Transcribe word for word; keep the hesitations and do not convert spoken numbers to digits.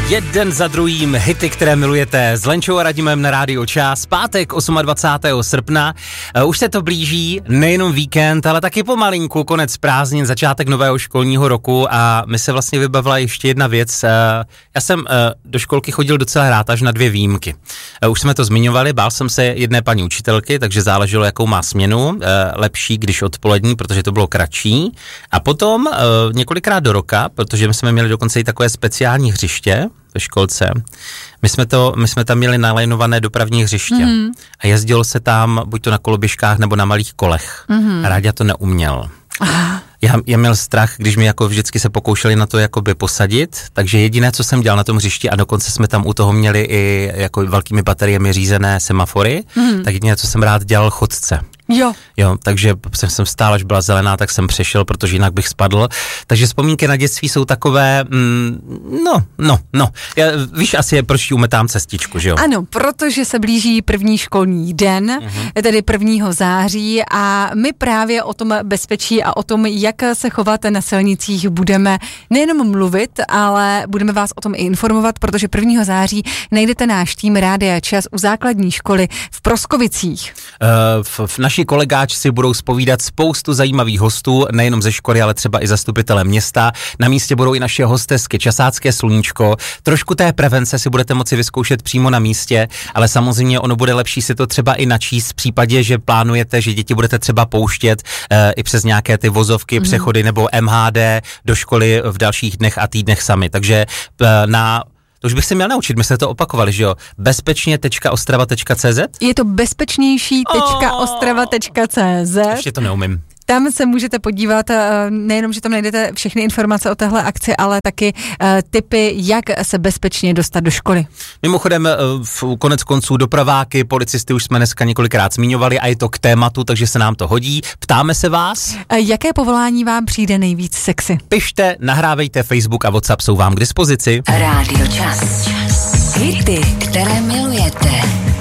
Jeden za druhým hity, které milujete s Lenčou a Radimem na Rádiu Čas. Pátek dvacátého osmého srpna. Uh, už se to blíží, nejenom víkend, ale taky pomalinku konec prázdnin, začátek nového školního roku a mi se vlastně vybavila ještě jedna věc. Uh, já jsem uh, do školky chodil docela rád až na dvě výjimky. Uh, už jsme to zmiňovali, bál jsem se jedné paní učitelky, takže záleželo, jakou má směnu. Uh, lepší, když odpolední, protože to bylo kratší. A potom uh, několikrát do roka, protože my jsme měli dokonce i takové speciální hřiště ve školce. My jsme, to, my jsme tam měli nalajnované dopravní hřiště mm-hmm. a jezdilo se tam buď to na koloběžkách nebo na malých kolech. Mm-hmm. A Ráďa to neuměl. Ah. Já, já měl strach, když mi jako vždycky se pokoušeli na to jakoby posadit, takže jediné, co jsem dělal na tom hřišti, a dokonce jsme tam u toho měli i jako velkými bateriemi řízené semafory, mm-hmm. tak jediné, co jsem rád dělal, chodce. Jo. Jo, takže jsem, jsem stál, až byla zelená, tak jsem přešel, protože jinak bych spadl. Takže vzpomínky na dětství jsou takové, mm, no, no, no. Já, víš asi, je, proč umetám cestičku, že jo? Ano, protože se blíží první školní den, mm-hmm. tedy prvního září a my právě o tom bezpečí a o tom, jak se chovat na silnicích, budeme nejenom mluvit, ale budeme vás o tom i informovat, protože prvního září najdete náš tým Rádia Čas u základní školy v Proskovicích. Uh, v, v naší kolegáči si budou zpovídat spoustu zajímavých hostů, nejenom ze školy, ale třeba i zastupitelé města. Na místě budou i naše hostesky Časácké sluníčko. Trošku té prevence si budete moci vyzkoušet přímo na místě, ale samozřejmě ono bude lepší si to třeba i načíst v případě, že plánujete, že děti budete třeba pouštět e, i přes nějaké ty vozovky, mm-hmm. přechody nebo M H D do školy v dalších dnech a týdnech sami. Takže e, na To už bych se měl naučit, my jsme to opakovali, že jo? bezpečně tečka ostrava tečka cé zet? Je to bezpečnější tečka ostrava tečka cé zet. Ještě to neumím. Tam se můžete podívat, nejenom, že tam najdete všechny informace o téhle akci, ale taky uh, tipy, jak se bezpečně dostat do školy. Mimochodem, v konec konců dopraváky, policisty už jsme dneska několikrát zmiňovali a je to k tématu, takže se nám to hodí. Ptáme se vás. Jaké povolání vám přijde nejvíc sexy? Pište, nahrávejte, Facebook a WhatsApp jsou vám k dispozici. Rádio Čas. Hity, které milujete.